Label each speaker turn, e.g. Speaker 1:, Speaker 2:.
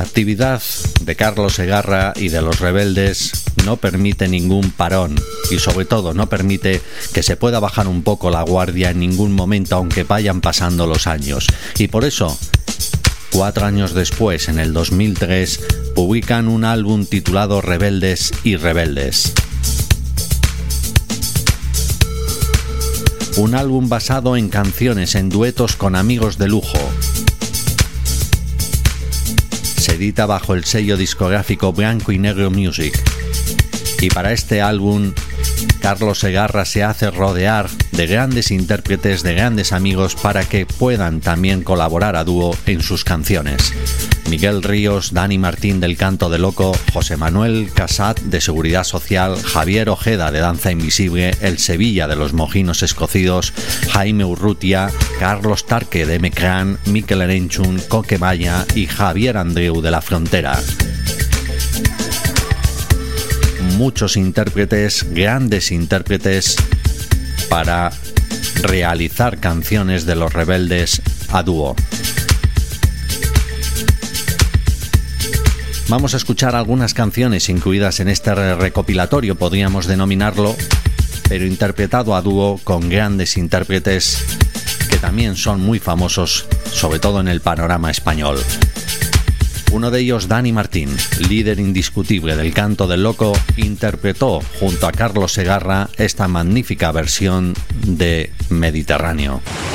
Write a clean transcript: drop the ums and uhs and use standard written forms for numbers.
Speaker 1: La actividad de Carlos Segarra y de Los Rebeldes no permite ningún parón y sobre todo no permite que se pueda bajar un poco la guardia en ningún momento aunque vayan pasando los años. Y por eso, 4 años después, en el 2003, publican un álbum titulado Rebeldes y Rebeldes. Un álbum basado en canciones, en duetos con amigos de lujo. Se edita bajo el sello discográfico Blanco y Negro Music. Y para este álbum, Carlos Segarra se hace rodear de grandes intérpretes, de grandes amigos, para que puedan también colaborar a dúo en sus canciones. Miguel Ríos, Dani Martín del Canto de Loco, José Manuel Casat de Seguridad Social, Javier Ojeda de Danza Invisible, El Sevilla de los Mojinos Escocidos, Jaime Urrutia, Carlos Tarque de Mecrán, Mikel Erenchun, Coque Maya y Javier Andreu de La Frontera. Muchos intérpretes, grandes intérpretes, para realizar canciones de Los Rebeldes a dúo. Vamos a escuchar algunas canciones incluidas en este recopilatorio, podríamos denominarlo, pero interpretado a dúo con grandes intérpretes que también son muy famosos, sobre todo en el panorama español. Uno de ellos, Dani Martín, líder indiscutible del Canto del Loco, interpretó junto a Carlos Segarra esta magnífica versión de Mediterráneo.